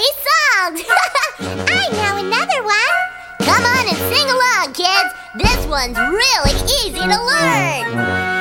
many songs! I know another one! Come on and sing along, kids! This one's really easy to learn!